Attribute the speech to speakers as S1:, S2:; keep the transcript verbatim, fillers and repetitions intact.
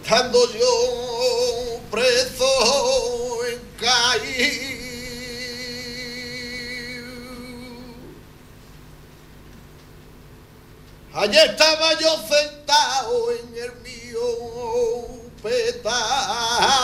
S1: estando yo preso en Cádiz, allí estaba yo sentado en el mío petate.